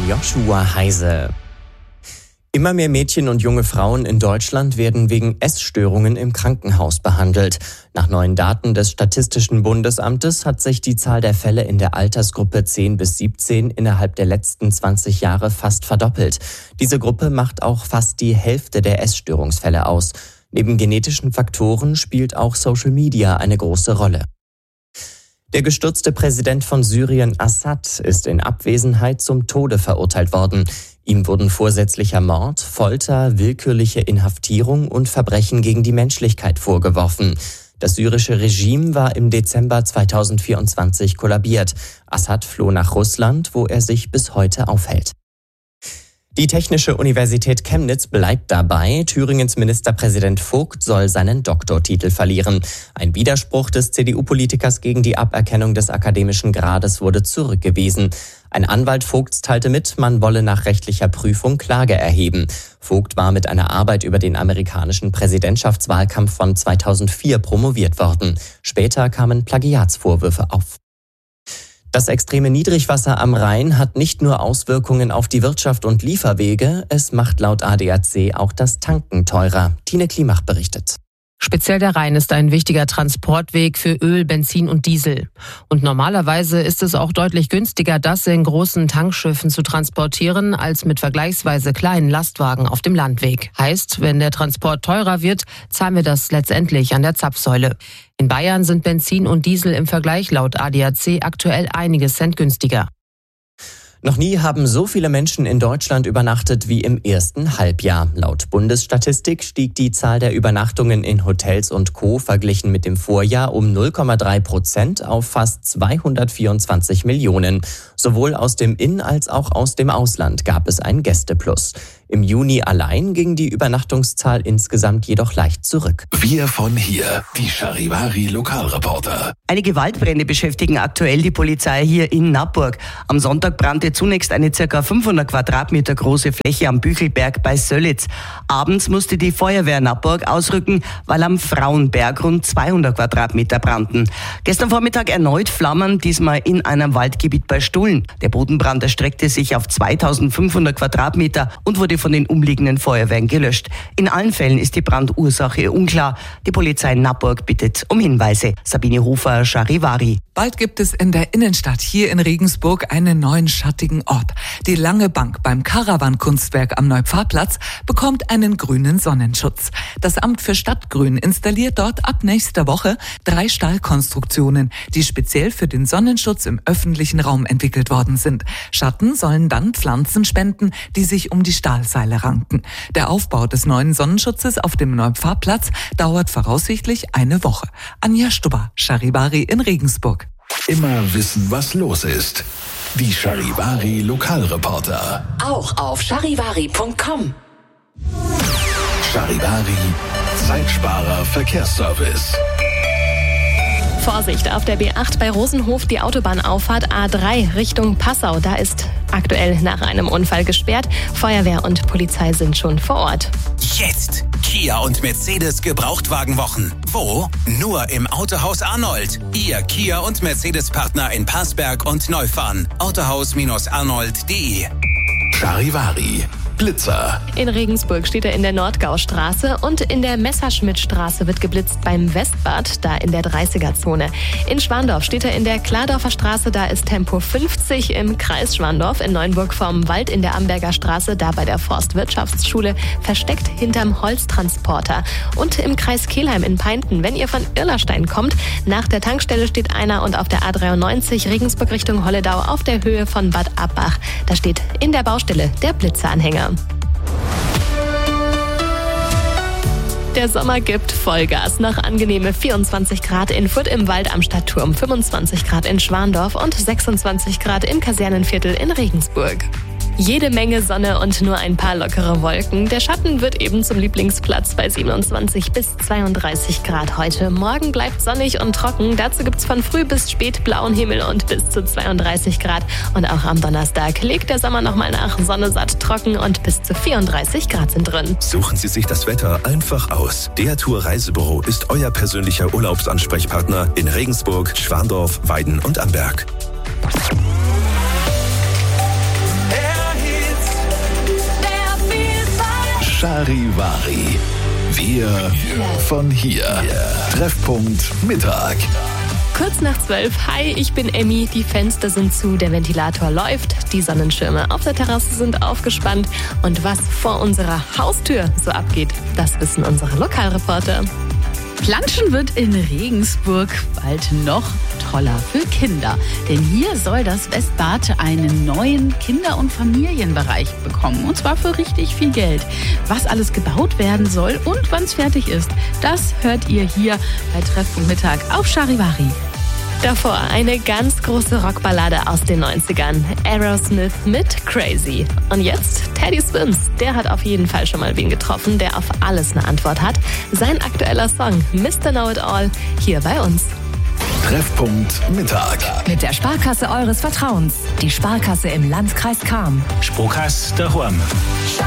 Joshua Heise. Immer mehr Mädchen und junge Frauen in Deutschland werden wegen Essstörungen im Krankenhaus behandelt. Nach neuen Daten des Statistischen Bundesamtes hat sich die Zahl der Fälle in der Altersgruppe 10 bis 17 innerhalb der letzten 20 Jahre fast verdoppelt. Diese Gruppe macht auch fast die Hälfte der Essstörungsfälle aus. Neben genetischen Faktoren spielt auch Social Media eine große Rolle. Der gestürzte Präsident von Syrien, Assad, ist in Abwesenheit zum Tode verurteilt worden. Ihm wurden vorsätzlicher Mord, Folter, willkürliche Inhaftierung und Verbrechen gegen die Menschlichkeit vorgeworfen. Das syrische Regime war im Dezember 2024 kollabiert. Assad floh nach Russland, wo er sich bis heute aufhält. Die Technische Universität Chemnitz bleibt dabei. Thüringens Ministerpräsident Vogt soll seinen Doktortitel verlieren. Ein Widerspruch des CDU-Politikers gegen die Aberkennung des akademischen Grades wurde zurückgewiesen. Ein Anwalt Vogts teilte mit, man wolle nach rechtlicher Prüfung Klage erheben. Vogt war mit einer Arbeit über den amerikanischen Präsidentschaftswahlkampf von 2004 promoviert worden. Später kamen Plagiatsvorwürfe auf. Das extreme Niedrigwasser am Rhein hat nicht nur Auswirkungen auf die Wirtschaft und Lieferwege, es macht laut ADAC auch das Tanken teurer. Tine Klimach berichtet. Speziell der Rhein ist ein wichtiger Transportweg für Öl, Benzin und Diesel. Und normalerweise ist es auch deutlich günstiger, das in großen Tankschiffen zu transportieren, als mit vergleichsweise kleinen Lastwagen auf dem Landweg. Heißt, wenn der Transport teurer wird, zahlen wir das letztendlich an der Zapfsäule. In Bayern sind Benzin und Diesel im Vergleich laut ADAC aktuell einige Cent günstiger. Noch nie haben so viele Menschen in Deutschland übernachtet wie im ersten Halbjahr. Laut Bundesstatistik stieg die Zahl der Übernachtungen in Hotels und Co. verglichen mit dem Vorjahr um 0,3% auf fast 224 Millionen. Sowohl aus dem In- als auch aus dem Ausland gab es ein Gästeplus. Im Juni allein ging die Übernachtungszahl insgesamt jedoch leicht zurück. Wir von hier, die Charivari-Lokalreporter. Einige Waldbrände beschäftigen aktuell die Polizei hier in Nappburg. Am Sonntag brannte zunächst eine ca. 500 Quadratmeter große Fläche am Büchelberg bei Söllitz. Abends musste die Feuerwehr Nappburg ausrücken, weil am Frauenberg rund 200 Quadratmeter brannten. Gestern Vormittag erneut Flammen, diesmal in einem Waldgebiet bei Stullen. Der Bodenbrand erstreckte sich auf 2500 Quadratmeter und wurde von den umliegenden Feuerwehren gelöscht. In allen Fällen ist die Brandursache unklar. Die Polizei Nappburg bittet um Hinweise. Sabine Hofer, Charivari. Bald gibt es in der Innenstadt hier in Regensburg einen neuen schattigen Ort. Die Lange Bank beim Caravan-Kunstwerk am Neupfarrplatz bekommt einen grünen Sonnenschutz. Das Amt für Stadtgrün installiert dort ab nächster Woche 3 Stahlkonstruktionen, die speziell für den Sonnenschutz im öffentlichen Raum entwickelt worden sind. Schatten sollen dann Pflanzen spenden, die sich um die Stahlseile ranken. Der Aufbau des neuen Sonnenschutzes auf dem Neupfarrplatz dauert voraussichtlich eine Woche. Anja Stubber, Charivari in Regensburg. Immer wissen, was los ist. Die Charivari-Lokalreporter. Auch auf charivari.com. Charivari, Zeitsparer Verkehrsservice. Vorsicht, auf der B8 bei Rosenhof die Autobahnauffahrt A3 Richtung Passau. Da ist aktuell nach einem Unfall gesperrt. Feuerwehr und Polizei sind schon vor Ort. Jetzt Kia und Mercedes Gebrauchtwagenwochen. Wo? Nur im Autohaus Arnold. Ihr Kia und Mercedes-Partner in Passberg und Neufahren. Autohaus-arnold.de. Charivari. Blitzer. In Regensburg steht er in der Nordgaustraße und in der Messerschmittstraße wird geblitzt beim Westbad, da in der 30er-Zone. In Schwandorf steht er in der Klardorfer Straße, da ist Tempo 50 im Kreis Schwandorf. In Neuenburg vorm Wald in der Amberger Straße, da bei der Forstwirtschaftsschule, versteckt hinterm Holztransporter. Und im Kreis Kelheim in Peinten, wenn ihr von Irlerstein kommt, nach der Tankstelle steht einer und auf der A93 Regensburg Richtung Holledau auf der Höhe von Bad Abbach. Da steht in der Baustelle der Blitzeranhänger. Der Sommer gibt Vollgas. Noch angenehme 24 Grad in Furt im Wald am Stadtturm, 25 Grad in Schwandorf und 26 Grad im Kasernenviertel in Regensburg. Jede Menge Sonne und nur ein paar lockere Wolken. Der Schatten wird eben zum Lieblingsplatz bei 27 bis 32 Grad heute. Morgen bleibt sonnig und trocken. Dazu gibt's von früh bis spät blauen Himmel und bis zu 32 Grad. Und auch am Donnerstag legt der Sommer nochmal nach. Sonne satt, trocken und bis zu 34 Grad sind drin. Suchen Sie sich das Wetter einfach aus. Der Tour Reisebüro ist euer persönlicher Urlaubsansprechpartner in Regensburg, Schwandorf, Weiden und Amberg. Charivari. Wir von hier. Treffpunkt Mittag. Kurz nach 12. Hi, ich bin Emmy. Die Fenster sind zu, der Ventilator läuft, die Sonnenschirme auf der Terrasse sind aufgespannt. Und was vor unserer Haustür so abgeht, das wissen unsere Lokalreporter. Planschen wird in Regensburg bald noch toller für Kinder. Denn hier soll das Westbad einen neuen Kinder- und Familienbereich bekommen. Und zwar für richtig viel Geld. Was alles gebaut werden soll und wann es fertig ist, das hört ihr hier bei Treffpunkt Mittag auf Charivari. Davor eine ganz große Rockballade aus den 90ern. Aerosmith mit Crazy. Und jetzt Teddy Swims. Der hat auf jeden Fall schon mal wen getroffen, der auf alles eine Antwort hat. Sein aktueller Song Mr. Know-It-All hier bei uns. Treffpunkt Mittag. Mit der Sparkasse eures Vertrauens. Die Sparkasse im Landkreis Cham. Sparkasse daheim.